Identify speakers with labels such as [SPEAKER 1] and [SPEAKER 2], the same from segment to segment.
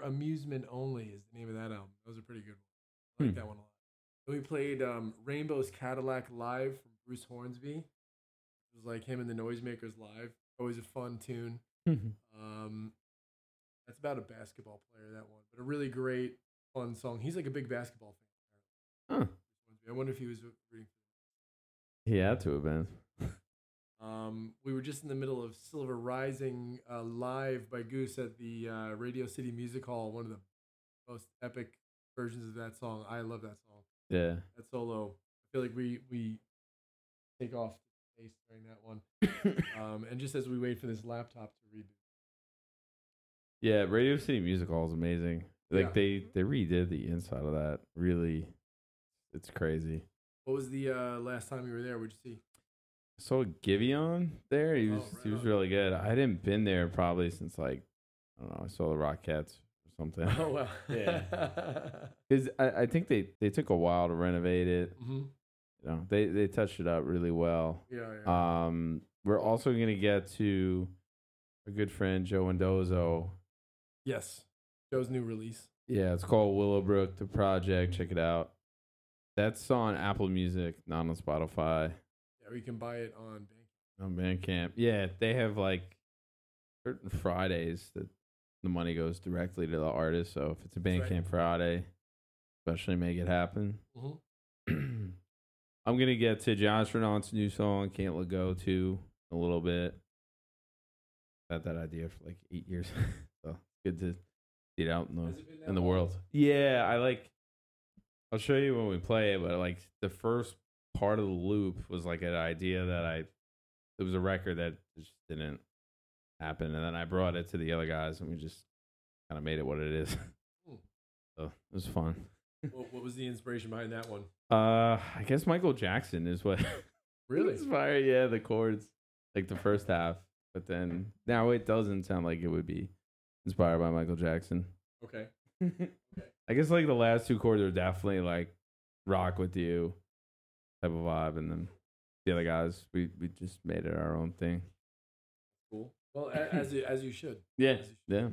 [SPEAKER 1] Amusement Only is the name of that album. That was a pretty good one. I like
[SPEAKER 2] Hmm.
[SPEAKER 1] that one a lot. We played Rainbow's Cadillac live from Bruce Hornsby. It was like him and the Noisemakers live. Always a fun tune. Um, that's about a basketball player, that one. But a really great, fun song. He's like a big basketball fan.
[SPEAKER 2] Huh.
[SPEAKER 1] I wonder if he was rooting.
[SPEAKER 2] He had to have been.
[SPEAKER 1] We were just in the middle of Silver Rising live by Goose at the Radio City Music Hall. One of the most epic versions of that song. I love that song.
[SPEAKER 2] Yeah.
[SPEAKER 1] That solo. I feel like we take off the pace during that one. And just as we wait for this laptop to reboot.
[SPEAKER 2] Yeah, Radio City Music Hall is amazing. Like
[SPEAKER 1] Yeah.
[SPEAKER 2] they redid the inside of that. Really, it's crazy.
[SPEAKER 1] What was the last time you were there? What'd you see?
[SPEAKER 2] I saw Giveon there. He was
[SPEAKER 1] right
[SPEAKER 2] he was
[SPEAKER 1] on.
[SPEAKER 2] really good. I hadn't been there probably since like I don't know. I saw the Rockettes or something.
[SPEAKER 1] Oh well.
[SPEAKER 2] Yeah. Because I think they took a while to renovate it.
[SPEAKER 1] Mm-hmm.
[SPEAKER 2] You know, they touched it up really well.
[SPEAKER 1] Yeah.
[SPEAKER 2] We're also gonna get to a good friend Joe Mendoza.
[SPEAKER 1] Yes. Joe's new release.
[SPEAKER 2] Yeah, it's called Willowbrook, the project. Check it out. That's on Apple Music, not on Spotify.
[SPEAKER 1] Yeah, we can buy it on Bandcamp.
[SPEAKER 2] On Bandcamp. Yeah, they have like certain Fridays that the money goes directly to the artist. So if it's a
[SPEAKER 1] That's
[SPEAKER 2] Bandcamp
[SPEAKER 1] right.
[SPEAKER 2] Friday, especially make it happen.
[SPEAKER 1] Mm-hmm.
[SPEAKER 2] I'm going to get to Josh Renaunt's new song, Can't Let Go, too, a little bit. Had that idea for like 8 years. So good to see it out
[SPEAKER 1] Has it been that
[SPEAKER 2] in the
[SPEAKER 1] long?
[SPEAKER 2] world. Yeah, I'll show you when we play it, but like the first part of the loop was like an idea that it was a record that just didn't happen. And then I brought it to the other guys and we just kind of made it what it is.
[SPEAKER 1] Hmm.
[SPEAKER 2] So it was fun.
[SPEAKER 1] What was the inspiration behind that one?
[SPEAKER 2] I guess Michael Jackson is what
[SPEAKER 1] Really?
[SPEAKER 2] inspired, yeah, the chords, like the first half. But then now it doesn't sound like it would be inspired by Michael Jackson.
[SPEAKER 1] Okay.
[SPEAKER 2] I guess like the last two chords are definitely like rock with you type of vibe, and then the other guys we just made it our own thing.
[SPEAKER 1] Cool. Well, as you should.
[SPEAKER 2] Yeah,
[SPEAKER 1] As you should.
[SPEAKER 2] yeah,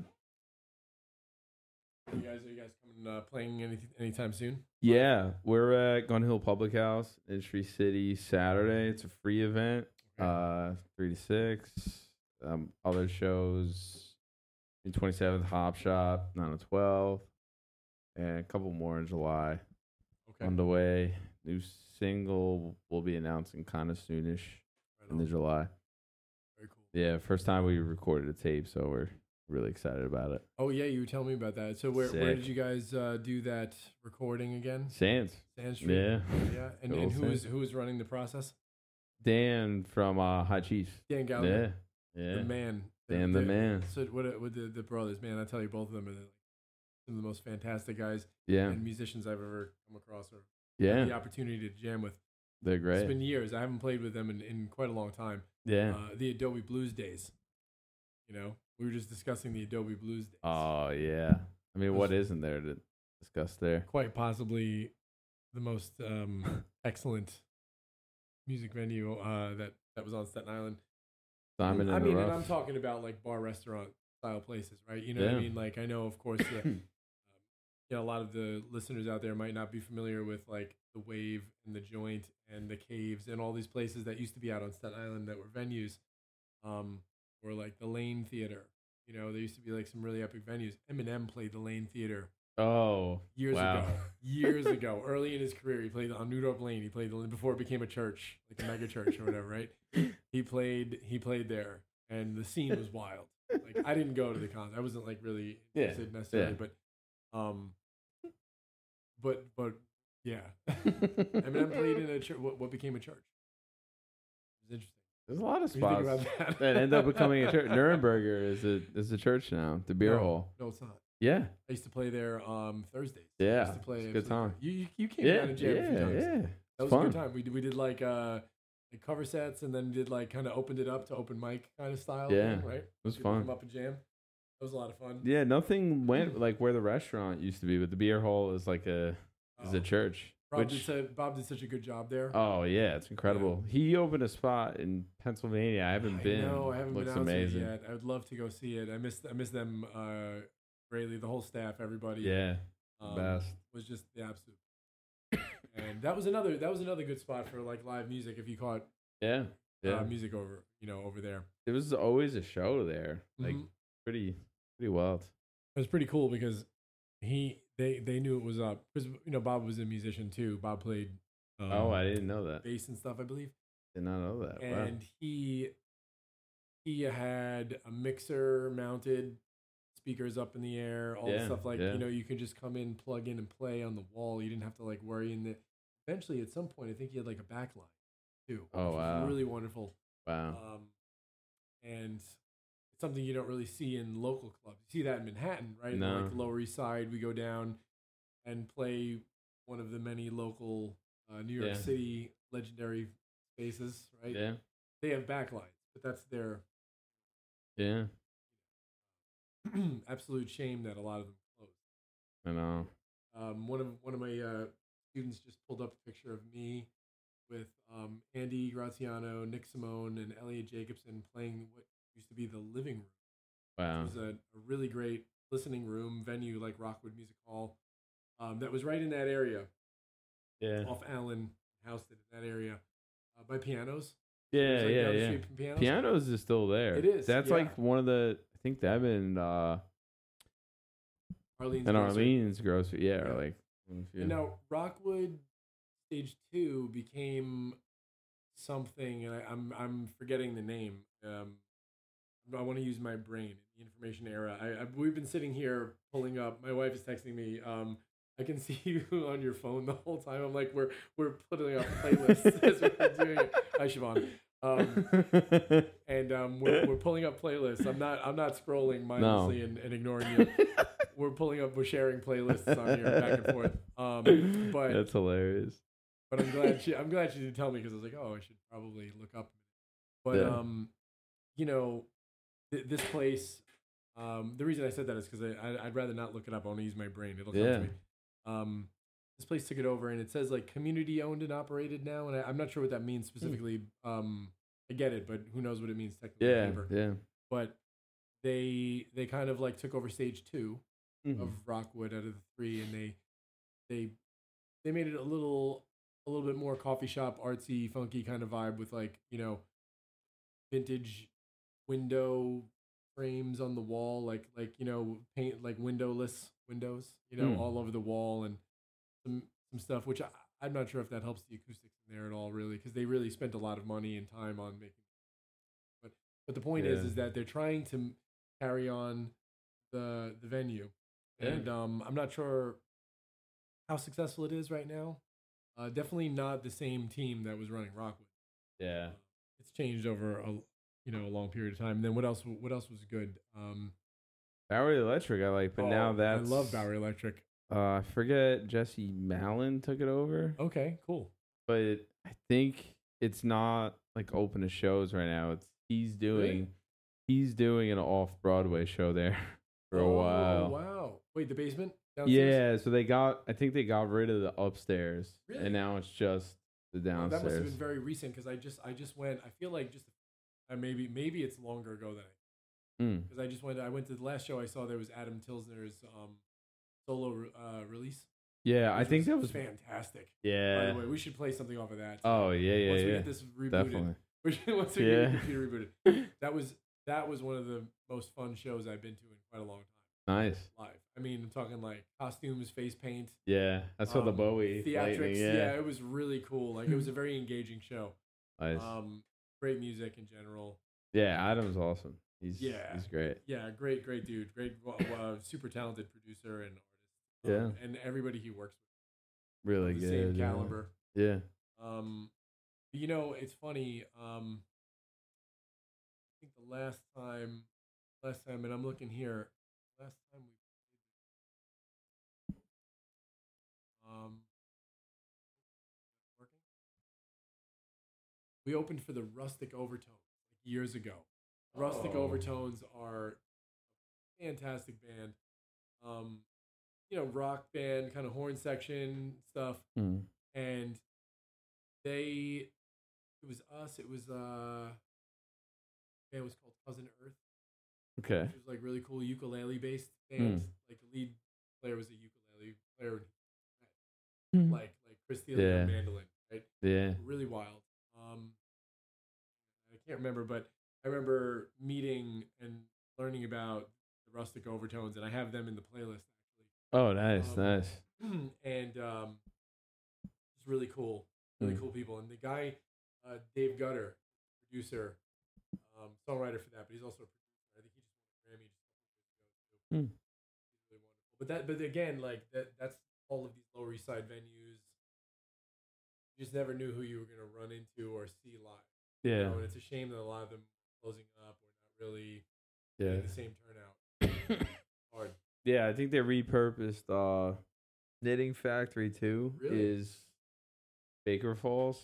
[SPEAKER 1] Are you guys coming playing anytime soon?
[SPEAKER 2] yeah. We're at Gun Hill Public House in Tree City Saturday. It's a free event.
[SPEAKER 1] Okay.
[SPEAKER 2] 3 to 6. Other shows in 27th Hop Shop, 9 to 12, and a couple more in July.
[SPEAKER 1] Okay.
[SPEAKER 2] On the way. New single will be announcing kind of soonish
[SPEAKER 1] Right
[SPEAKER 2] in the
[SPEAKER 1] on.
[SPEAKER 2] July.
[SPEAKER 1] Very cool.
[SPEAKER 2] Yeah, first time we recorded a tape, so we're really excited about it.
[SPEAKER 1] Oh yeah, you were telling me about that. So where
[SPEAKER 2] Sick.
[SPEAKER 1] did you guys do that recording again?
[SPEAKER 2] Sands.
[SPEAKER 1] Sand Street.
[SPEAKER 2] Yeah.
[SPEAKER 1] Yeah. And,
[SPEAKER 2] Good old
[SPEAKER 1] who
[SPEAKER 2] Sands.
[SPEAKER 1] was running the process?
[SPEAKER 2] Dan from High Chiefs.
[SPEAKER 1] Dan Gallagher.
[SPEAKER 2] Yeah. Yeah.
[SPEAKER 1] The man.
[SPEAKER 2] Dan the man.
[SPEAKER 1] So with the brothers, man, I tell you, both of them are like some of the most fantastic guys
[SPEAKER 2] Yeah.
[SPEAKER 1] and musicians I've ever come across or
[SPEAKER 2] Yeah.
[SPEAKER 1] had the opportunity to jam with.
[SPEAKER 2] They're
[SPEAKER 1] It's
[SPEAKER 2] great.
[SPEAKER 1] been years. I haven't played with them in quite a long time.
[SPEAKER 2] Yeah.
[SPEAKER 1] The Adobe Blues days. You know, we were just discussing the Adobe Blues days.
[SPEAKER 2] Oh, yeah. I mean, what isn't there to discuss there?
[SPEAKER 1] Quite possibly the most excellent music venue that was on Staten Island.
[SPEAKER 2] Simon and
[SPEAKER 1] I
[SPEAKER 2] the
[SPEAKER 1] mean, and
[SPEAKER 2] Rough.
[SPEAKER 1] I'm talking about like bar restaurant style places, right? You know what I
[SPEAKER 2] Yeah.
[SPEAKER 1] mean? Like I know, of course, a lot of the listeners out there might not be familiar with like the Wave and the Joint and the Caves and all these places that used to be out on Staten Island that were venues, or like the Lane Theater. You know, there used to be like some really epic venues. Eminem played the Lane Theater
[SPEAKER 2] Oh,
[SPEAKER 1] years
[SPEAKER 2] wow.
[SPEAKER 1] ago. Years ago, early in his career, he played on New York Lane. He played the before it became a church, like a mega church or whatever, right? He played there, and the scene was wild. Like I didn't go to the concert. I wasn't like really interested necessarily, but yeah. Eminem played in a church. What became a church? It was interesting.
[SPEAKER 2] There's a lot of
[SPEAKER 1] What do you think
[SPEAKER 2] spots
[SPEAKER 1] about
[SPEAKER 2] that end up becoming a church. Nuremberger is a church now, the beer
[SPEAKER 1] No,
[SPEAKER 2] hall.
[SPEAKER 1] No, it's not.
[SPEAKER 2] Yeah.
[SPEAKER 1] I used to play there Thursdays. I
[SPEAKER 2] Yeah.
[SPEAKER 1] used to play.
[SPEAKER 2] It's a
[SPEAKER 1] it
[SPEAKER 2] good
[SPEAKER 1] was
[SPEAKER 2] time.
[SPEAKER 1] like- You came
[SPEAKER 2] Yeah.
[SPEAKER 1] down and jammed a few
[SPEAKER 2] Yeah.
[SPEAKER 1] times.
[SPEAKER 2] Yeah.
[SPEAKER 1] That was
[SPEAKER 2] Fun.
[SPEAKER 1] a good time. We did like cover sets and then did like kind of opened it up to open mic kind of style.
[SPEAKER 2] Yeah.
[SPEAKER 1] thing, right?
[SPEAKER 2] It was
[SPEAKER 1] People
[SPEAKER 2] fun.
[SPEAKER 1] Come up and jam. That was a lot of fun.
[SPEAKER 2] Yeah, nothing went like where the restaurant used to be, but the beer hall is like a
[SPEAKER 1] Oh,
[SPEAKER 2] church.
[SPEAKER 1] Bob did such a good job there.
[SPEAKER 2] Oh yeah, it's incredible. He opened a spot in Pennsylvania. I haven't been.
[SPEAKER 1] No, I haven't
[SPEAKER 2] Looks
[SPEAKER 1] been out
[SPEAKER 2] amazing.
[SPEAKER 1] to it yet. I would love to go see it. I miss them greatly. The whole staff, everybody,
[SPEAKER 2] Yeah, best.
[SPEAKER 1] was just the absolute. And that was another good spot for like live music if you caught
[SPEAKER 2] Yeah, yeah.
[SPEAKER 1] music over over there.
[SPEAKER 2] There was always a show there, like pretty wild.
[SPEAKER 1] It was pretty cool because they knew it was up because Bob was a musician too. Bob played.
[SPEAKER 2] Oh, I didn't know that.
[SPEAKER 1] Bass and stuff, I believe.
[SPEAKER 2] Did not know that.
[SPEAKER 1] And
[SPEAKER 2] wow.
[SPEAKER 1] he had a mixer mounted, speakers up in the air, all the stuff you can just come in, plug in, and play on the wall. You didn't have to like worry. And eventually, at some point, I think he had like a backline too.
[SPEAKER 2] Oh,
[SPEAKER 1] which
[SPEAKER 2] wow.
[SPEAKER 1] was really wonderful.
[SPEAKER 2] Wow.
[SPEAKER 1] And it's something you don't really see in local clubs. You see that in Manhattan, right?
[SPEAKER 2] No.
[SPEAKER 1] Like the Lower East Side, we go down and play one of the many local New York City legendary spaces, right?
[SPEAKER 2] Yeah.
[SPEAKER 1] They have backlines, but that's their absolute shame that a lot of them close.
[SPEAKER 2] I know.
[SPEAKER 1] One of my students just pulled up a picture of me with Andy Graziano, Nick Simone, and Elliot Jacobson playing what used to be the living room.
[SPEAKER 2] Wow.
[SPEAKER 1] It was a really great listening room venue like Rockwood Music Hall that was right in that area.
[SPEAKER 2] Yeah.
[SPEAKER 1] Off Allen, Houston, in that area by Pianos.
[SPEAKER 2] Yeah,
[SPEAKER 1] like
[SPEAKER 2] yeah. Pianos is still there.
[SPEAKER 1] It is.
[SPEAKER 2] That's like one of the. I think that in Arlene's grocery. Yeah, or like.
[SPEAKER 1] And now Rockwood Stage 2 became something, and I'm forgetting the name. I want to use my brain. The information era. We've been sitting here pulling up. My wife is texting me. I can see you on your phone the whole time. I'm like, we're putting up playlists as we're doing it. Hi, Siobhan. We're pulling up playlists. I'm not scrolling mindlessly and ignoring you. We're sharing playlists on here back and forth. But
[SPEAKER 2] that's hilarious.
[SPEAKER 1] But I'm glad she didn't tell me because I was like, oh, I should probably look up. But this place. The reason I said that is because I'd rather not look it up. I want to use my brain. It'll come to me. This place took it over, and it says like community owned and operated now, and I'm not sure what that means specifically. I get it, but who knows what it means technically?
[SPEAKER 2] Yeah.
[SPEAKER 1] But they kind of like took over stage 2 of Rockwood out of the 3, and they made it a little bit more coffee shop, artsy, funky kind of vibe with like vintage window frames on the wall, like paint like windowless windows, all over the wall, and some stuff which I'm not sure if that helps the acoustics in there at all, really, because they really spent a lot of money and time on making. But the point is that they're trying to carry on the venue, and I'm not sure how successful it is right now. Definitely not the same team that was running Rockwood.
[SPEAKER 2] Yeah,
[SPEAKER 1] it's changed over a long period of time. And then what else was good?
[SPEAKER 2] Bowery Electric I like, but now I
[SPEAKER 1] love Bowery Electric.
[SPEAKER 2] I forget Jesse Malin took it over.
[SPEAKER 1] Okay, cool.
[SPEAKER 2] But I think it's not like open to shows right now. He's doing an off-Broadway show there for a while.
[SPEAKER 1] Oh, wow. Wait, the basement downstairs?
[SPEAKER 2] Yeah, so I think they got rid of the upstairs. Really? And now it's just the downstairs.
[SPEAKER 1] That must have been very recent because I just went. I feel like just maybe it's longer ago than because I went to the last show I saw. There was Adam Tilsner's solo release.
[SPEAKER 2] Yeah, I think that was
[SPEAKER 1] fantastic.
[SPEAKER 2] Yeah.
[SPEAKER 1] By the way, we should play something off of that.
[SPEAKER 2] Oh yeah.
[SPEAKER 1] Once we get this rebooted,
[SPEAKER 2] definitely.
[SPEAKER 1] Once we get the computer rebooted, that was one of the most fun shows I've been to in quite a long time.
[SPEAKER 2] Nice.
[SPEAKER 1] Live. I mean, I'm talking like costumes, face paint.
[SPEAKER 2] Yeah, I saw the Bowie
[SPEAKER 1] theatrics. Yeah, it was really cool. Like it was a very engaging show.
[SPEAKER 2] Nice.
[SPEAKER 1] Great music in general.
[SPEAKER 2] Yeah, Adam's awesome. He's great.
[SPEAKER 1] Yeah, great dude. Great, super talented producer and artist. And everybody he works with.
[SPEAKER 2] Really good.
[SPEAKER 1] Same caliber.
[SPEAKER 2] Yeah.
[SPEAKER 1] It's funny. I think the last time, and I'm looking here. Last time we opened for the Rustic Overtones years ago. Rustic Overtones are a fantastic band. Rock band, kind of horn section stuff. And it was us. It was it was called Cousin Earth.
[SPEAKER 2] Okay.
[SPEAKER 1] which was like really cool ukulele based band.
[SPEAKER 2] Mm.
[SPEAKER 1] Like the lead player was a ukulele player,
[SPEAKER 2] Mm.
[SPEAKER 1] like Chris Thiele
[SPEAKER 2] Yeah.
[SPEAKER 1] on mandolin, right?
[SPEAKER 2] Yeah.
[SPEAKER 1] Really wild. I can't remember, but I remember meeting and learning about the Rustic Overtones, and I have them in the playlist
[SPEAKER 2] Oh, nice,
[SPEAKER 1] actually.
[SPEAKER 2] nice.
[SPEAKER 1] And it's really cool people. And the guy, Dave Gutter, producer, songwriter for that, but he's also a producer. I think he just won a Grammy just a couple of years ago too.
[SPEAKER 2] Mm.
[SPEAKER 1] He's really wonderful. But again, like that's all of these Lower East Side venues. You just never knew who you were going to run into or see live.
[SPEAKER 2] Yeah.
[SPEAKER 1] You know, and it's a shame that a lot of them are closing up or not really
[SPEAKER 2] Yeah.
[SPEAKER 1] getting the same turnout. Hard.
[SPEAKER 2] Yeah, I think they repurposed Knitting Factory too.
[SPEAKER 1] Really?
[SPEAKER 2] Is Baker Falls.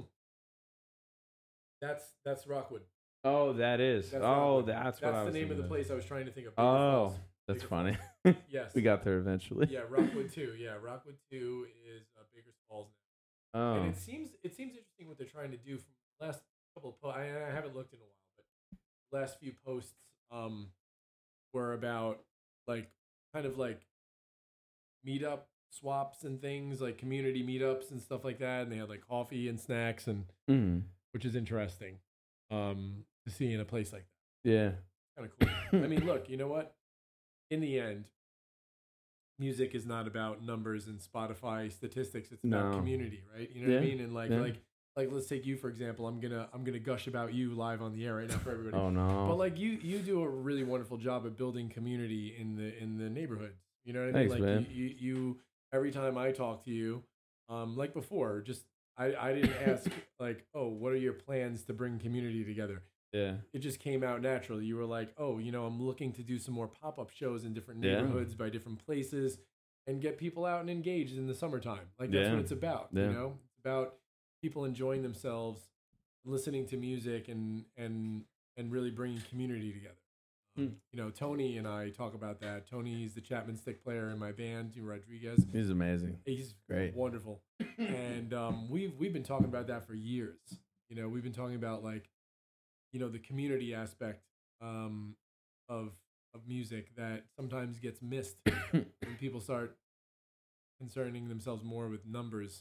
[SPEAKER 1] That's Rockwood.
[SPEAKER 2] Oh, that is.
[SPEAKER 1] That's
[SPEAKER 2] oh,
[SPEAKER 1] Rockwood.
[SPEAKER 2] that's what I was
[SPEAKER 1] the name of the
[SPEAKER 2] thinking
[SPEAKER 1] place I was trying to think of. Baker
[SPEAKER 2] Oh,
[SPEAKER 1] Falls.
[SPEAKER 2] that's
[SPEAKER 1] Baker
[SPEAKER 2] funny.
[SPEAKER 1] Falls. Yes.
[SPEAKER 2] We got there eventually.
[SPEAKER 1] Yeah, Rockwood 2. Yeah, Rockwood 2 is Baker Falls now.
[SPEAKER 2] Oh.
[SPEAKER 1] And it seems interesting what they're trying to do. From the last couple of posts, I haven't looked in a while, but the last few posts were about like kind of like meetup swaps and things, like community meetups and stuff like that. And they had like coffee and snacks, and which is interesting to see in a place like that.
[SPEAKER 2] Yeah.
[SPEAKER 1] Kind of cool. I mean, look, you know what? In the end, music is not about numbers and Spotify statistics. It's about community, right? You know what I mean? And like let's take you for example. I'm gonna gush about you live on the air right now for everybody.
[SPEAKER 2] Oh no!
[SPEAKER 1] But like you do a really wonderful job at building community in the neighborhoods. You know what I mean?
[SPEAKER 2] Thanks,
[SPEAKER 1] like
[SPEAKER 2] man.
[SPEAKER 1] You every time I talk to you, like before, just I didn't ask like, oh, what are your plans to bring community together?
[SPEAKER 2] Yeah.
[SPEAKER 1] It just came out naturally. You were like, oh, you know, I'm looking to do some more pop-up shows in different neighborhoods by different places and get people out and engaged in the summertime. Like that's what it's about, you know? It's about people enjoying themselves, listening to music and really bringing community together. You know, Tony and I talk about that. Tony's the Chapman stick player in my band, Rodriguez.
[SPEAKER 2] He's amazing.
[SPEAKER 1] He's
[SPEAKER 2] great.
[SPEAKER 1] Wonderful. And we've been talking about that for years. You know, we've been talking about like, you know, the community aspect of music that sometimes gets missed when people start concerning themselves more with numbers.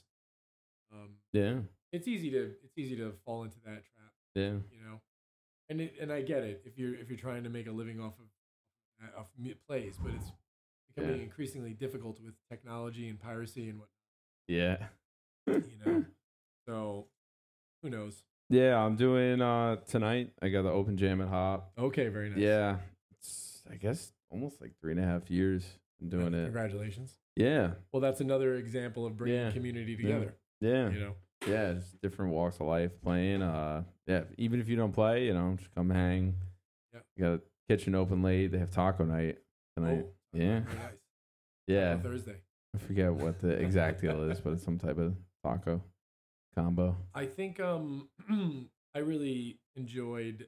[SPEAKER 1] It's easy to fall into that trap.
[SPEAKER 2] Yeah,
[SPEAKER 1] you know, and I get it if you're trying to make a living off of plays, but it's becoming increasingly difficult with technology and piracy and what.
[SPEAKER 2] Yeah,
[SPEAKER 1] you know, so who knows.
[SPEAKER 2] Yeah, I'm doing tonight. I got the open jam at Hop.
[SPEAKER 1] Okay, very nice.
[SPEAKER 2] Yeah, it's I guess almost like 3.5 years I'm doing it.
[SPEAKER 1] Congratulations.
[SPEAKER 2] Yeah.
[SPEAKER 1] Well, that's another example of bringing community together.
[SPEAKER 2] Yeah.
[SPEAKER 1] You know.
[SPEAKER 2] Yeah, it's different walks of life playing. Yeah, even if you don't play, you know, just come hang.
[SPEAKER 1] Yeah.
[SPEAKER 2] You got a kitchen open late. They have taco night tonight.
[SPEAKER 1] Oh,
[SPEAKER 2] yeah.
[SPEAKER 1] Very nice.
[SPEAKER 2] Yeah.
[SPEAKER 1] Thursday.
[SPEAKER 2] I forget what the exact deal is, but it's some type of taco combo.
[SPEAKER 1] I think I really enjoyed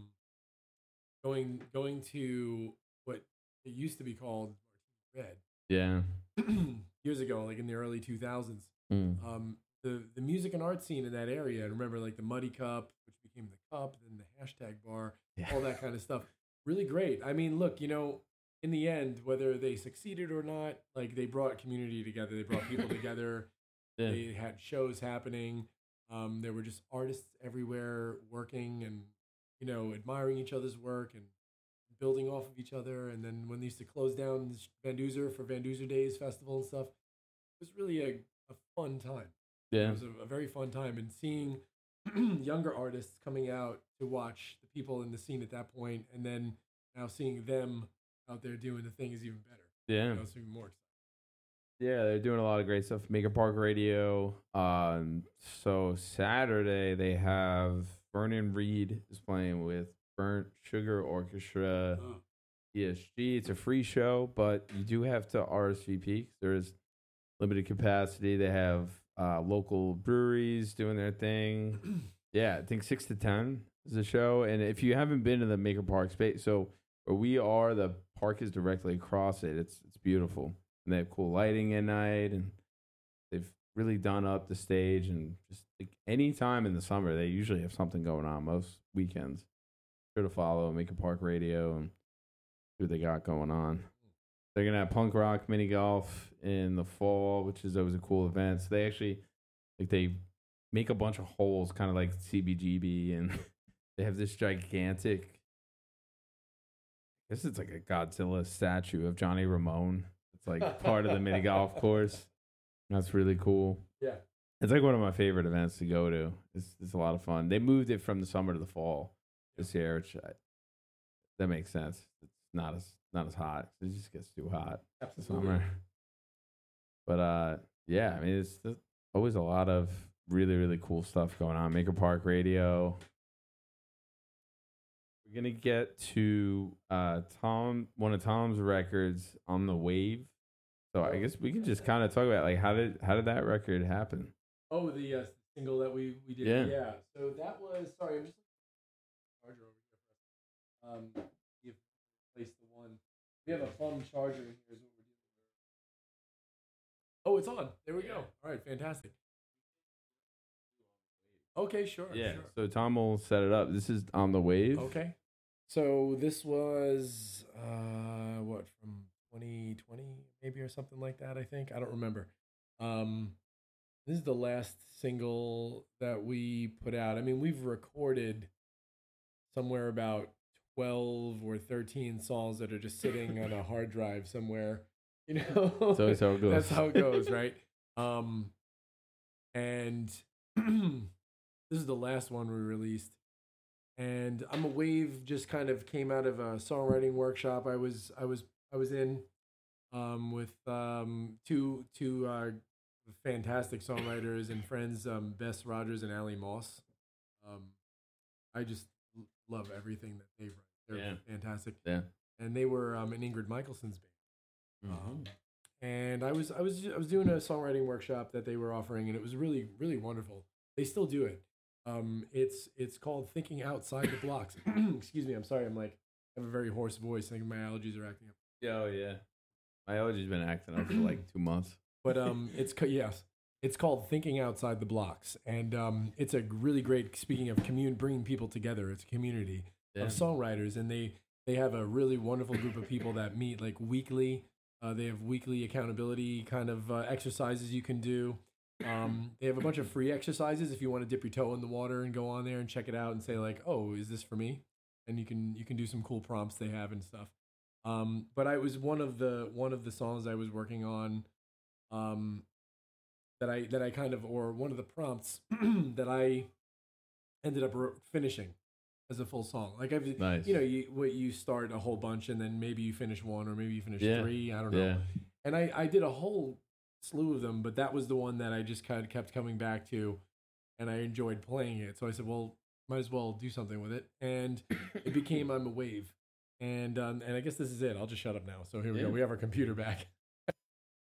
[SPEAKER 1] going to what it used to be called Red.
[SPEAKER 2] Yeah.
[SPEAKER 1] Years ago, like in the early 2000s. The music and art scene in that area, I remember like the Muddy Cup, which became the Cup, then the hashtag bar, all that kind of stuff. Really great. I mean, look, you know, in the end, whether they succeeded or not, like they brought community together. They brought people together.
[SPEAKER 2] Yeah.
[SPEAKER 1] They had shows happening. There were just artists everywhere working and, you know, admiring each other's work and building off of each other. And then when they used to close down Van Duzer for Van Duzer Days Festival and stuff, it was really a fun time.
[SPEAKER 2] Yeah.
[SPEAKER 1] It was a very fun time. And seeing younger artists coming out to watch the people in the scene at that point, and then now seeing them out there doing the thing is even better.
[SPEAKER 2] Yeah.
[SPEAKER 1] You know, it's even more exciting.
[SPEAKER 2] Yeah, they're doing a lot of great stuff. Maker Park Radio. So Saturday they have Vernon Reed is playing with Burnt Sugar Orchestra, ESG. It's a free show, but you do have to RSVP. There is limited capacity. They have local breweries doing their thing. Yeah, I think 6 to 10 is the show. And if you haven't been to the Maker Park space, so where we are, the park is directly across it. It's beautiful. And they have cool lighting at night, and they've really done up the stage. And just like any time in the summer, they usually have something going on most weekends. Sure to follow Maker Park Radio. And See what they got going on. They're gonna have punk rock mini golf in the fall, which is always a cool event. So they actually they make a bunch of holes, kind of like CBGB, and they have this gigantic. I guess it's like a Godzilla statue of Johnny Ramone. It's like part of the mini golf course. That's really cool.
[SPEAKER 1] Yeah.
[SPEAKER 2] It's like one of my favorite events to go to. It's a lot of fun. They moved it from the summer to the fall this year, which that makes sense. It's not as hot. It just gets too hot in the summer. But yeah, I mean, it's always a lot of really, really cool stuff going on. Maker Park Radio. We're gonna get to one of Tom's records, On the Wave. So I guess we can just kind of talk about like how did that record happen?
[SPEAKER 1] Oh, the single that we did. Yeah. So that was I'm just charger over here. You've placed the one. We have a phone charger in here. Is what we're doing. Oh, it's on. There we go. All right, fantastic. Okay, sure.
[SPEAKER 2] Yeah.
[SPEAKER 1] Sure.
[SPEAKER 2] So Tom will set it up. This is On the Wave.
[SPEAKER 1] Okay. So this was what, from 2020 maybe or something like that, I think. I don't remember. This is the last single that we put out. I mean, we've recorded somewhere about 12 or 13 songs that are just sitting on a hard drive somewhere, you know.
[SPEAKER 2] So that's how it goes.
[SPEAKER 1] That's how it goes, right? And this is the last one we released. And I'm a Wave just kind of came out of a songwriting workshop I was in with two fantastic songwriters and friends, Bess Rogers and Allie Moss. I just love everything that they've written. They're fantastic.
[SPEAKER 2] Yeah.
[SPEAKER 1] And they were in Ingrid Michaelson's band. And I was doing a songwriting workshop that they were offering, and it was really, really wonderful. They still do it. It's called Thinking Outside the Blocks. Excuse me, I'm sorry. I have a very hoarse voice. I think my allergies are acting up.
[SPEAKER 2] Yeah, oh yeah. My allergies been acting up for like 2 months.
[SPEAKER 1] But it's called Thinking Outside the Blocks, and it's a really great. Speaking of bringing people together, it's a community of songwriters, and they have a really wonderful group of people that meet like weekly. They have weekly accountability kind of exercises you can do. They have a bunch of free exercises if you want to dip your toe in the water and go on there and check it out and say like, oh, is this for me? And you can do some cool prompts they have and stuff. But I was one of the songs I was working on, that I kind of, or one of the prompts that I ended up finishing as a full song. Like
[SPEAKER 2] nice.
[SPEAKER 1] You start a whole bunch and then maybe you finish one or maybe you finish three. I don't know.
[SPEAKER 2] Yeah.
[SPEAKER 1] And I did a whole slew of them, but that was the one that I just kind of kept coming back to, and I enjoyed playing it. So I said, well, might as well do something with it, and it became I'm a Wave. And I guess this is it. I'll just shut up now. So here we go. We have our computer back.